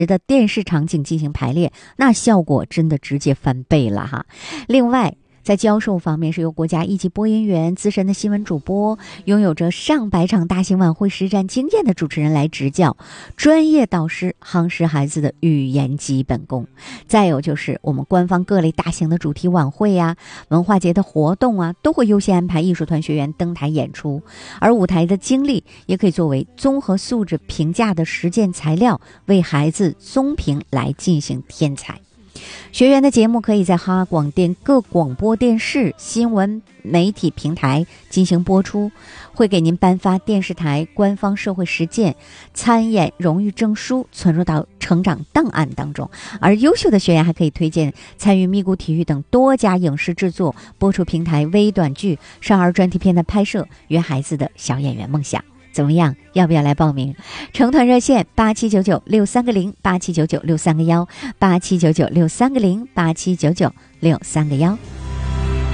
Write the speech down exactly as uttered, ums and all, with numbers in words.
的电视场景进行排练，那效果真的直接翻倍了哈。另外在教授方面，是由国家一级播音员、资深的新闻主播，拥有着上百场大型晚会实战经验的主持人来指教，专业导师夯实孩子的语言基本功。再有就是我们官方各类大型的主题晚会呀、文化节的活动啊，都会优先安排艺术团学员登台演出，而舞台的经历也可以作为综合素质评价的实践材料，为孩子综评来进行添彩。学员的节目可以在哈广电各广播电视新闻媒体平台进行播出，会给您颁发电视台官方社会实践参演荣誉证书，存入到成长档案当中。而优秀的学员还可以推荐参与咪咕体育等多家影视制作、播出平台微短剧、少儿专题片的拍摄，圆孩子的小演员梦想。怎么样？要不要来报名？成团热线八七九九六三个零八七九九六三个幺八七九九六三个零八七九九六三个幺。